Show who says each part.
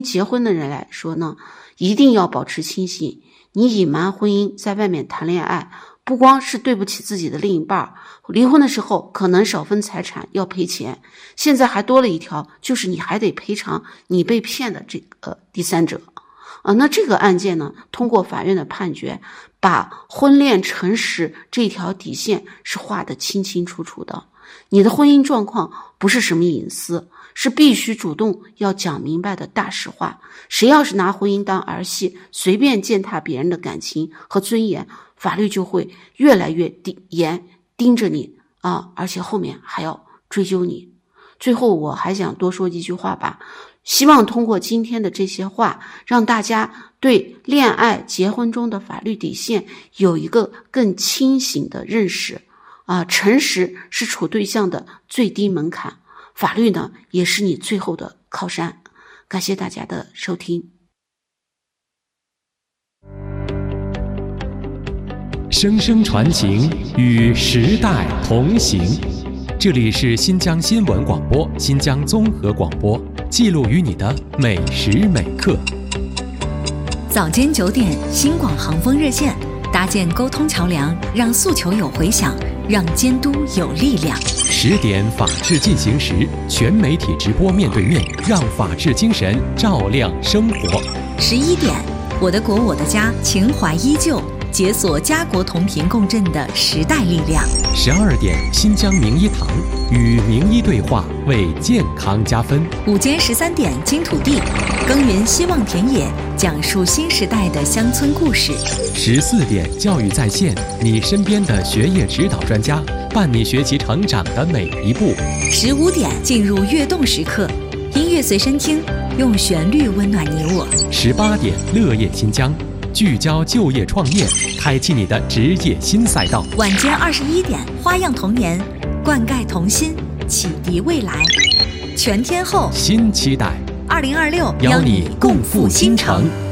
Speaker 1: 结婚的人来说呢，一定要保持清醒。你隐瞒婚姻，在外面谈恋爱，不光是对不起自己的另一半，离婚的时候可能少分财产，要赔钱。现在还多了一条，就是你还得赔偿你被骗的这个第三者。那这个案件呢，通过法院的判决，把婚恋诚实这条底线是画得清清楚楚的。你的婚姻状况不是什么隐私，是必须主动要讲明白的大实话。谁要是拿婚姻当儿戏，随便践踏别人的感情和尊严，法律就会越来越严盯着你而且后面还要追究你。最后我还想多说一句话吧，希望通过今天的这些话，让大家对恋爱结婚中的法律底线有一个更清醒的认识。诚实是处对象的最低门槛，法律呢也是你最后的靠山。感谢大家的收听。
Speaker 2: 声声传情，与时代同行。这里是新疆新闻广播、新疆综合广播，记录与你的每时每刻。
Speaker 3: 早间9点，新广航风热线，搭建沟通桥梁，让诉求有回响，让监督有力量。
Speaker 2: 10点，法治进行时，全媒体直播面对面，让法治精神照亮生活。
Speaker 3: 11点，我的国我的家，情怀依旧，解锁家国同频共振的时代力量。
Speaker 2: 12点，新疆名医堂，与名医对话，为健康加分。
Speaker 3: 午间13点，金土地，耕耘希望田野，讲述新时代的乡村故事。
Speaker 2: 14点，教育在线，你身边的学业指导专家，伴你学习成长的每一步。
Speaker 3: 15点，进入跃动时刻，音乐随身听，用旋律温暖你我。
Speaker 2: 18点，乐业新疆，聚焦就业创业，开启你的职业新赛道。
Speaker 3: 晚间21点，花样童年，灌溉童心，启迪未来。全天候
Speaker 2: 新期待
Speaker 3: 2026，
Speaker 2: 邀你共赴新城。